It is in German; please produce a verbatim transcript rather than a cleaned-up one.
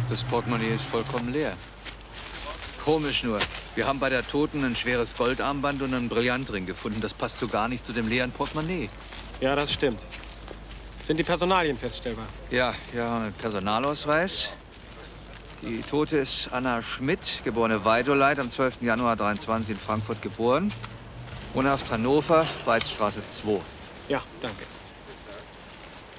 Das Portemonnaie ist vollkommen leer. Komisch nur. Wir haben bei der Toten ein schweres Goldarmband und einen Brillantring gefunden. Das passt so gar nicht zu dem leeren Portemonnaie. Ja, das stimmt. Sind die Personalien feststellbar? Ja, wir haben einen Personalausweis. Die Tote ist Anna Schmidt, geborene Weidoleit, am zwölften Januar dreiundzwanzig in Frankfurt geboren. Wohnhaft Hannover, Weizstraße zwei. Ja, danke.